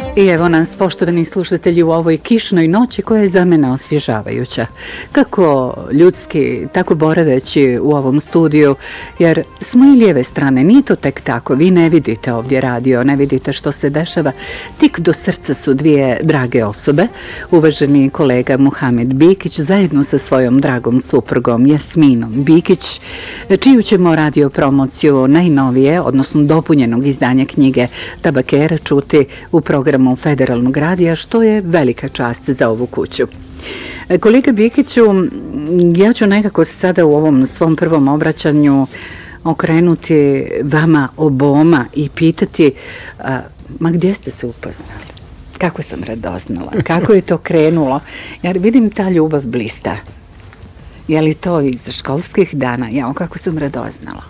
I evo nas, poštovani slušatelji, u ovoj kišnoj noći koja je za mene osvježavajuća. Kako ljudski, tako boraveći u ovom studiju, jer s moje lijeve strane nije to tek tako. Vi ne vidite ovdje radio, ne vidite što se dešava. Tik do srca su dvije drage osobe. Uvaženi kolega Muhamed Bikić zajedno sa svojom dragom suprugom Jasminom Bikić, čiju ćemo radio promociju najnovije, odnosno dopunjenog izdanja knjige Tabakera čuti u programu Federalnog radija, što je velika čast za ovu kuću. Kolega Bikiću, ja ću nekako sada u ovom svom prvom obraćanju okrenuti vama oboma i pitati, ma gdje ste se upoznali? Kako sam radoznala? Kako je to krenulo? Jer vidim ta ljubav blista. Je li to iz školskih dana? Ja, kako sam radoznala?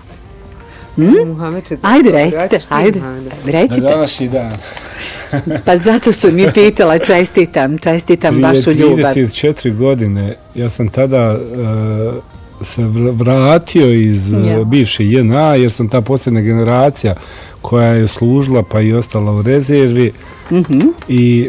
Ajde, recite, ajde, recite. Na današnji dan. Pa zato sam mi pitala, čestitam vašu ljubav. Prije 34 godine, ja sam tada se vratio iz bivše JNA, jer sam ta posljedna generacija koja je služila pa i ostala u rezervi. I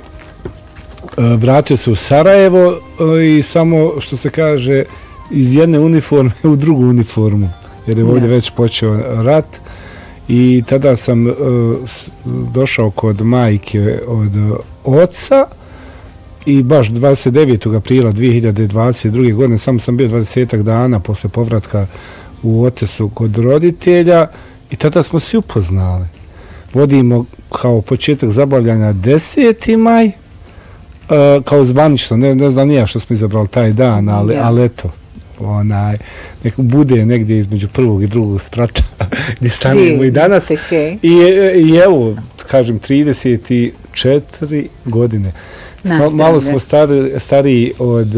vratio se u Sarajevo i samo, što se kaže, iz jedne uniforme u drugu uniformu, jer je ovdje već počeo rat. I tada sam došao kod majke od oca i baš 29. aprila 2022. godine, samo sam bio 20 dana posle povratka u Otesu kod roditelja i tada smo se upoznali. Vodimo kao početak zabavljanja 10. maj, kao zvanično, ne znam nija što smo izabrali taj dan, ali eto. Nek bude negdje između prvog i drugog sprata gdje stanemo i danas. I evo, kažem, 34 godine. Malo smo stariji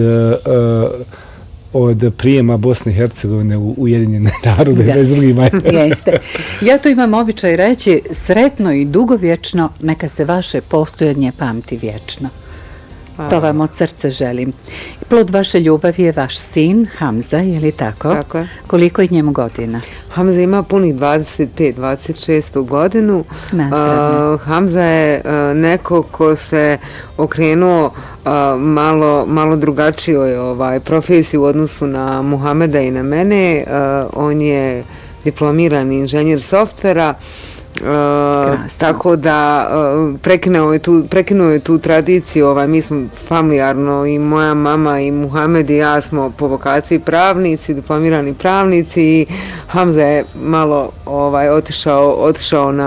od prijema Bosne i Hercegovine u Ujedinjene narode. Jeste. Ja to imam običaj reći, sretno i dugovječno, neka se vaše postojanje pamti vječno. To vam od srca želim. Plod vaše ljubavi je vaš sin, Hamza, je li tako? Tako je. Koliko je njemu godina? Hamza ima punih 25-26 godinu. Hamza je neko ko se okrenuo malo drugačijoj profesiji u odnosu na Muhameda i na mene. On je diplomirani inženjer softvera. Tako da prekinuo je tu tradiciju. Mi smo familijarno, i moja mama i Muhamed i ja smo po vokaciji pravnici, diplomirani pravnici, i Hamza je malo otišao na